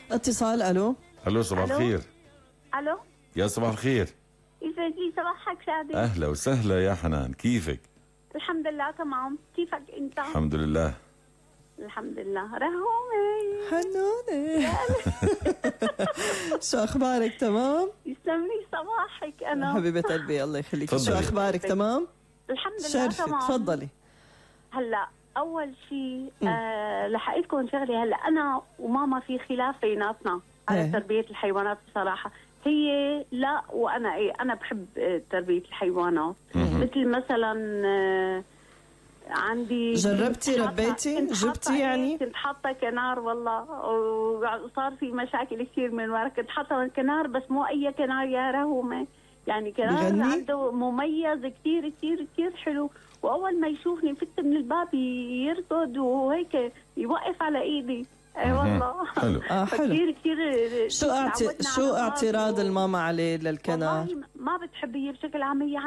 اتصال. الو. الو صباح ألو. الخير. الو، يا صباح الخير. يسعد صباحك شادي. اهلا وسهلا يا حنان، كيفك؟ الحمد لله تمام، كيفك انت؟ الحمد لله. الحمد لله. رهومي حنونة. شو اخبارك؟ تمام؟ يسلم لي صباحك. انا حبيبة قلبي الله يخليك. شو تفضلي. اخبارك؟ تمام؟ الحمد لله شرفي، تمام. تفضلي. هلا اول شيء لحقيتكم شغله. هلا انا وماما في خلاف بيناتنا على إيه. تربيه الحيوانات بصراحه. هي لا وانا انا بحب تربيه الحيوانات. مثل مثلا عندي جربتي ربيتي جبتي يعني؟ كنت حاطه كنار والله، وصار في مشاكل كثير من ورا. كنت حاطه كنار بس مو اي كنار يا رهومه، يعني كنار بغني؟ عنده مميز كثير كثير كثير حلو. واول ما يشوفني فت من الباب يركض وهيك يوقف على ايدي. اي والله. حلو. حلو. كثير كثير. شو اعتراض الماما عليه للكنار؟ والله ما بتحب هي بشكل عام. هي